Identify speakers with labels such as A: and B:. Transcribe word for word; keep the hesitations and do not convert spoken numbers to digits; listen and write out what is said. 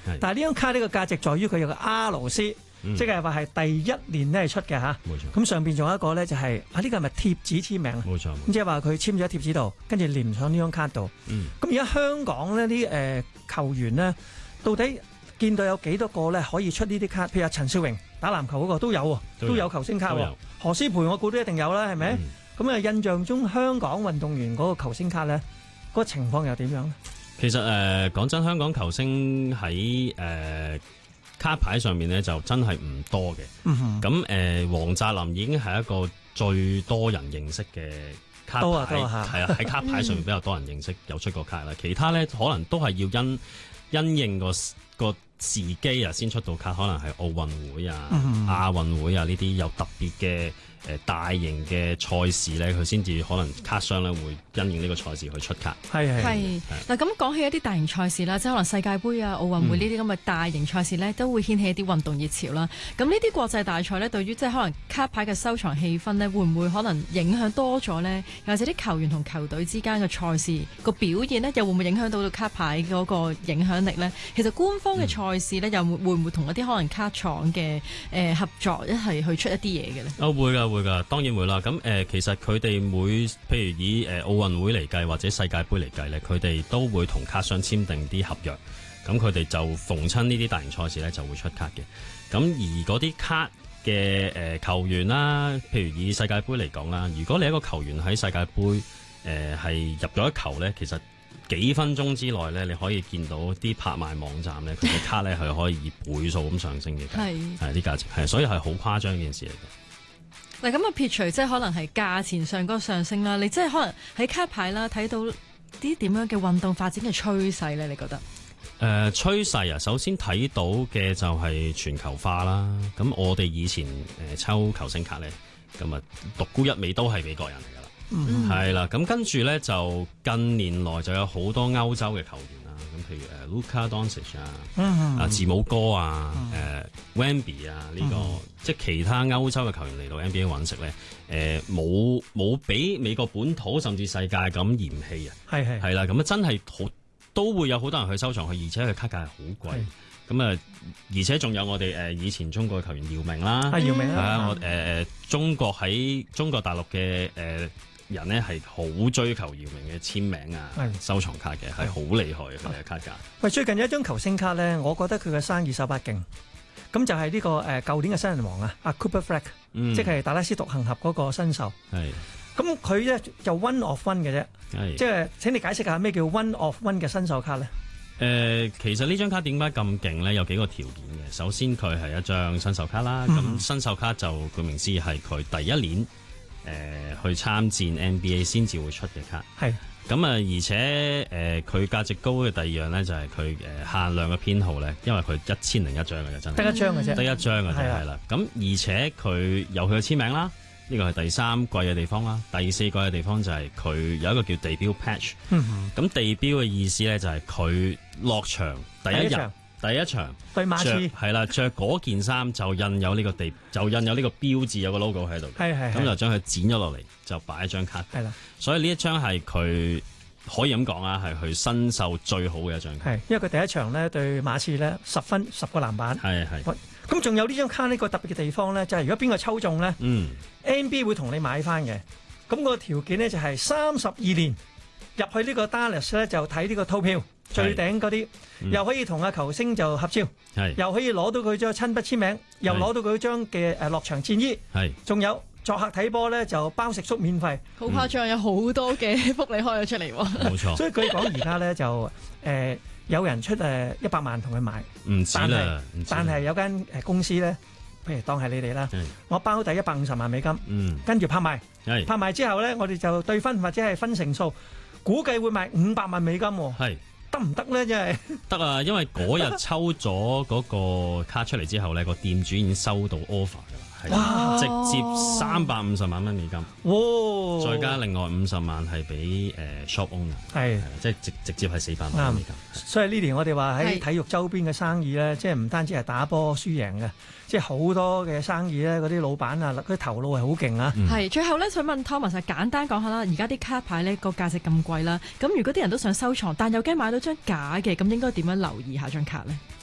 A: 但係呢張卡呢個價值在於佢有個 R C。嗯、即係話係第一年咧係出嘅嚇，冇錯。咁上邊仲有一個咧就係、是、啊呢、這個係咪貼紙簽名啊？冇錯。咁即係話佢簽咗喺貼紙度，跟住連上呢張卡度。咁而家香港呢啲誒、呃、球員呢，到底見到有幾多個咧可以出呢啲卡？譬如阿陳少榮打籃球嗰個都有喎，都有，都有球星卡喎。何詩蓓我估都一定有啦，係咪？咁啊、嗯、印象中香港運動員嗰個球星卡咧，嗰、那個情況又點樣咧？
B: 其實誒講、呃、真，香港球星喺誒。呃卡牌上面咧就真係唔多嘅，咁誒黃澤林已經係一個最多人認識嘅卡牌，係啊喺卡牌上面比較多人認識有出過卡啦，其他咧可能都係要因因應個個時機啊先出到卡，可能係奧運會啊、嗯、亞運會啊呢啲有特別嘅誒大型嘅賽事咧，佢先至可能卡商咧會因應呢個賽事去出卡。
C: 係係係。嗱咁講起一啲大型賽事啦，即係可能世界盃啊、奧運會呢啲咁嘅大型賽事咧，都會掀起一啲運動熱潮啦。咁呢啲國際大賽咧，對於即係可能卡牌嘅收藏氣氛咧，會唔會可能影響多咗咧？又或者啲球員同球隊之間嘅賽事個表現咧，又會唔會影響到到卡牌嗰個影響力咧？其實官方嘅賽事咧，又會唔會同一啲可能卡廠嘅誒合作一係去出一啲嘢嘅咧？
B: 啊會㗎會㗎，當然會啦。咁誒、呃、其實佢哋每譬如以誒奧運會嚟計或者世界盃嚟計咧，佢哋都會同卡商簽訂啲合約。咁佢哋就逢親呢啲大型賽事咧就會出卡嘅。咁而嗰啲卡嘅誒、呃、球員啦，譬如以世界盃嚟講啦，如果你一個球員喺世界盃誒係入咗一球咧，其實幾分鐘之內咧，你可以見到啲拍賣網站咧，佢嘅卡咧係可以以倍數咁上升嘅，係係啲價值係，所以係好誇張一件事嚟嘅。
C: 嗱咁啊，撇除即係可能係價錢上嗰個上升啦，你即係可能喺卡牌啦睇到啲點樣嘅運動發展嘅趨勢咧？你覺得？
B: 誒趨勢啊，首先睇到嘅就係全球化啦。咁我哋以前誒、呃、抽球星卡咧，咁啊獨孤一味都係美國人嚟㗎啦，係啦、嗯。咁跟住咧就近年來就有好多歐洲嘅球員啦。咁譬如誒 Luka Doncic 啊，嗯、啊字母哥啊，誒、嗯 uh, Wemby 啊呢、這個，嗯、即係其他歐洲嘅球員嚟到 N B A 揾食咧，誒冇冇俾美國本土甚至世界咁嫌棄啊，係係係啦。咁啊真係好。都會有好多人去收藏佢，而且佢卡價係好貴。咁啊，而且仲有我哋誒以前中國嘅球員姚明啦，係姚明啊，我誒誒中國喺中國大陸嘅誒人咧係好追求姚明嘅簽名啊、收藏卡嘅，係好厲害嘅佢嘅卡價。喂，最近有一張球星卡咧，我覺得佢嘅生意手法勁。咁就係呢個誒舊年嘅新人王啊，阿 Cooper Fleck，即係達拉斯獨行俠嗰個新秀。係。咁佢咧就 one of one 嘅啫，即係請你解釋下咩叫 one of one 嘅新手卡咧？誒、呃，其實呢張卡點解咁勁咧？有幾個條件嘅。首先佢係一張新手卡啦，咁、嗯、新手卡就顧名思義係佢第一年誒、呃、去參戰 N B A 先至會出嘅卡。係咁啊，而且誒佢價值高嘅第二樣咧就係佢誒限量嘅編號咧，因為佢一千零一張嘅啫，真係得一張嘅啫，得一張嘅啫係啦。咁而且佢有佢嘅簽名啦。呢個係第三季嘅地方啦，第四季嘅地方就係佢有一個叫地標 patch。嗯，咁地標嘅意思咧就係佢落場第一日第一場對馬刺係啦，着嗰件衫就印有呢個地就印有呢個標誌，有個 logo 喺度。係係，咁就將佢剪咗落嚟，就擺一張卡。係啦，所以呢一張係佢可以咁講啊，係佢新秀最好嘅一張卡。係，因為佢第一場咧對馬刺咧十分十個籃板。係係。咁仲有呢張卡呢個特別嘅地方咧，就係如果邊個抽中咧，嗯，N B A 會同你買翻嘅。咁個條件咧就係三十二年入去呢個 Dallas 咧就睇呢個套票最頂嗰啲，嗯、又可以同阿球星就合照，係又可以攞到佢張親筆簽名，又攞到佢張嘅誒落場戰衣，係仲有作客睇波咧就包食宿免費，好誇張，有好多嘅福利開咗出嚟喎。冇錯，所以佢講而家咧就誒。呃有人出誒一百萬同佢買，唔止啦，但係有間誒公司咧，譬如當係你哋啦，我包底一百五十萬美金，嗯，跟住拍賣，係拍賣之後咧，我哋就對分或者係分成數，估計會賣五百萬美金，係得唔得咧？真係得啊，因為嗰日抽咗嗰個卡出嚟之後咧，個店主已經收到 offer 㗎啦。哇！直接三百五十萬蚊美金，哇！再加另外五十萬係俾誒 shop owner，係即係直直接係四百萬美金。所以呢年我哋話喺體育周邊嘅生意咧，即係唔單止係打波輸贏嘅，即係好多嘅生意咧，嗰啲老闆啊，佢頭腦係好勁啊。係、嗯、最後咧，想問 Thomas 簡單講下啦，而家啲卡牌咧個價值咁貴啦，咁如果啲人都想收藏，但又驚買到張假嘅，咁應該點樣留意下張卡咧？